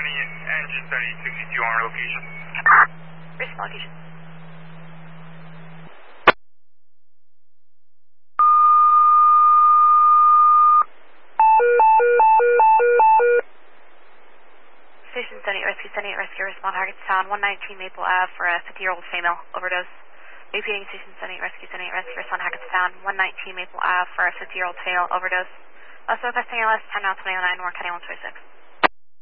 Sunny and Engine Sunny 62 on our location. Recent location. Station 78 Rescue, respond target sound 119 Maple Ave for a 50-year-old female overdose. Repeating Station 78 Rescue, respond target sound 119 Maple Ave for a 50-year-old female overdose. Also requesting LS 10 now 2009, North County 126.